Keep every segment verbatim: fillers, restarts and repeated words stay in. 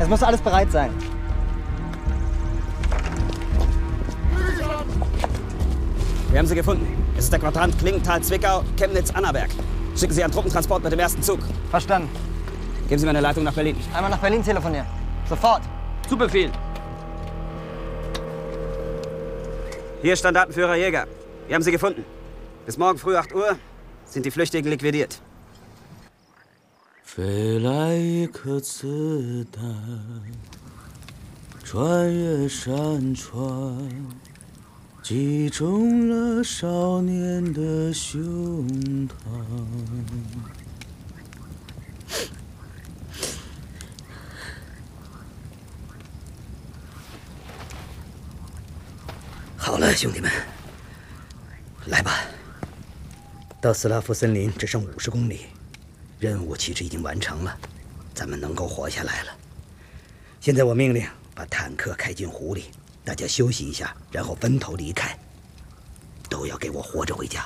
Es muss alles bereit sein. Wir haben sie gefunden. Es ist der Quadrant Klingenthal-Zwickau, Chemnitz-Annaberg. Schicken Sie einen Truppentransport mit dem ersten Zug. Verstanden. Geben Sie mir eine Leitung nach Berlin. Einmal nach Berlin telefonieren. Sofort. Zu Befehl. Hier Standartenführer Jäger. Wir haben sie gefunden. Bis morgen früh acht Uhr sind die Flüchtigen liquidiert. 飞来一颗子弹，穿越山川，击中了少年的胸膛。 好了，兄弟们，来吧。到斯拉夫森林只剩五十公里。 任务其实已经完成了，咱们能够活下来了。现在我命令把坦克开进湖里，大家休息一下，然后分头离开。都要给我活着回家。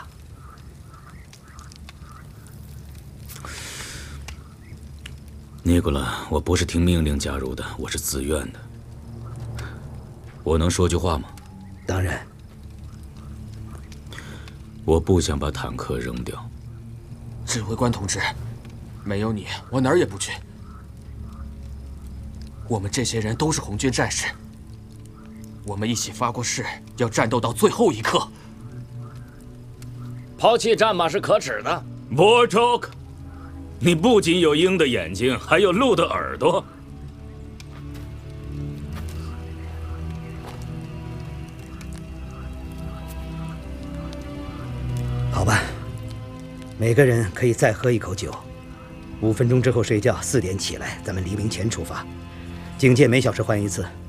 尼古拉，我不是听命令加入的，我是自愿的。我能说句话吗？ 当然。 我不想把坦克扔掉。 指挥官同志。 没有你，我哪儿也不去。我们这些人都是红军战士，我们一起发过誓，要战斗到最后一刻。 抛弃战马是可耻的。 博卓克，你不仅有鹰的眼睛，还有鹿的耳朵。 好吧，每个人可以再喝一口酒。 五分钟之后睡觉，四点起来，咱们黎明前出发。警戒每小时换一次，